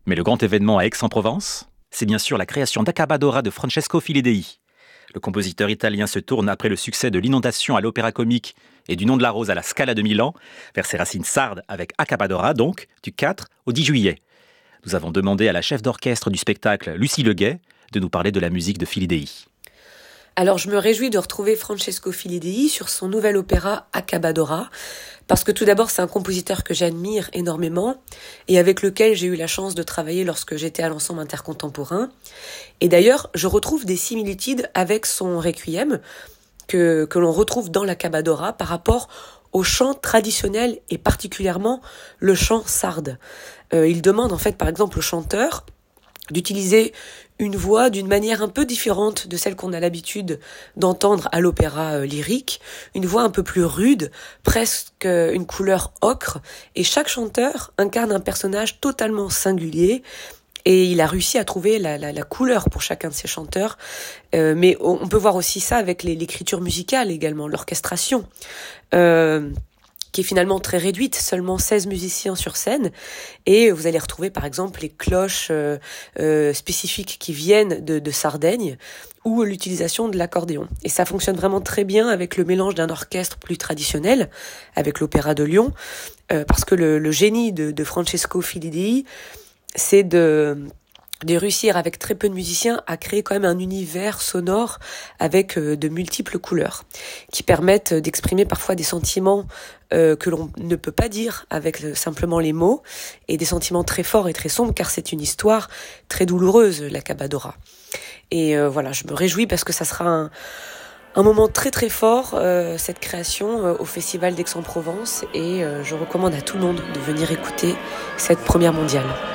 Mais le grand événement à Aix-en-Provence, c'est bien sûr la création d'Accabadora de Francesco Filidei. Le compositeur italien se tourne après le succès de l'Inondation à l'Opéra Comique et du Nom de la Rose à la Scala de Milan, vers ses racines sardes avec Accabadora, donc, du 4 au 10 juillet. Nous avons demandé à la chef d'orchestre du spectacle, Lucie Leguet, de nous parler de la musique de Filidei. Alors je me réjouis de retrouver Francesco Filidei sur son nouvel opéra Accabadora, parce que tout d'abord c'est un compositeur que j'admire énormément et avec lequel j'ai eu la chance de travailler lorsque j'étais à l'ensemble intercontemporain. Et d'ailleurs je retrouve des similitudes avec son requiem que l'on retrouve dans l'Accabadora par rapport au chant traditionnel et particulièrement le chant sarde. Il demande en fait par exemple au chanteur d'utiliser une voix d'une manière un peu différente de celle qu'on a l'habitude d'entendre à l'opéra lyrique, une voix un peu plus rude, presque une couleur ocre, et chaque chanteur incarne un personnage totalement singulier, et il a réussi à trouver la couleur pour chacun de ses chanteurs, mais on peut voir aussi ça avec l'écriture musicale également, l'orchestration. Qui est finalement très réduite, seulement 16 musiciens sur scène, et vous allez retrouver par exemple les cloches spécifiques qui viennent de Sardaigne, ou l'utilisation de l'accordéon. Et ça fonctionne vraiment très bien avec le mélange d'un orchestre plus traditionnel, avec l'Opéra de Lyon, parce que le génie de Francesco Filidei, c'est de réussir avec très peu de musiciens à créer quand même un univers sonore avec de multiples couleurs qui permettent d'exprimer parfois des sentiments que l'on ne peut pas dire avec simplement les mots, et des sentiments très forts et très sombres, car c'est une histoire très douloureuse, l'Accabadora. Et voilà, je me réjouis parce que ça sera un moment très très fort, cette création au Festival d'Aix-en-Provence, et je recommande à tout le monde de venir écouter cette première mondiale.